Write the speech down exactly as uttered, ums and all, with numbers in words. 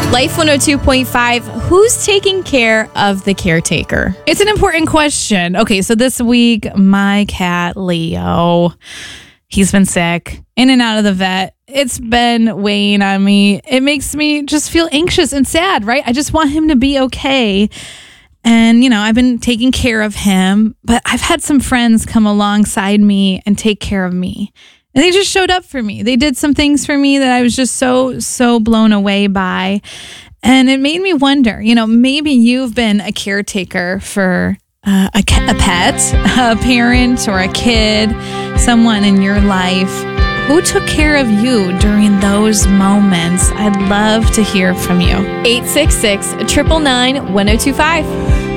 Life one oh two point five, who's taking care of the caretaker? It's an important question. Okay, so this week, my cat, Leo, he's been sick, in and out of the vet. It's been weighing on me. It makes me just feel anxious and sad, right? I just want him to be okay. And, you know, I've been taking care of him, but I've had some friends come alongside me and take care of me. And they just showed up for me. They did some things for me that I was just so, so blown away by. And it made me wonder, you know, maybe you've been a caretaker for uh, a, a pet, a parent, or a kid, someone in your life. Who took care of you during those moments? I'd love to hear from you. eight six six, nine nine nine, one oh two five.